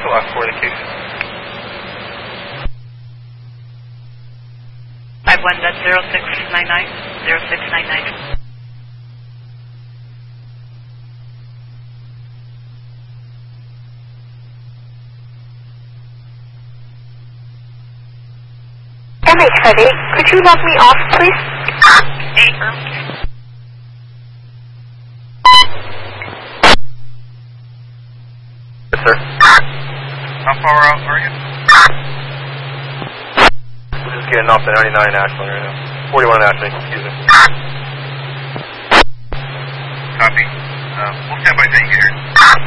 last for the case. 51.0699, 0699. MH58, could you log me off, please? Yes, sir. How far out are you? We're just getting off the 99 Ashland right now. 41 Ashland, excuse me.